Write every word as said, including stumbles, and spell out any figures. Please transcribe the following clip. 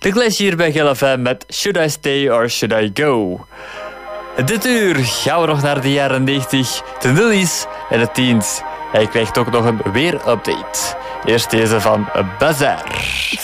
De Clash hier bij G L F M met Should I Stay or Should I Go? Dit uur gaan we nog naar de jaren negentig, de nullies en de tiens. En je krijgt ook nog een weerupdate. Eerst deze van Bazaar.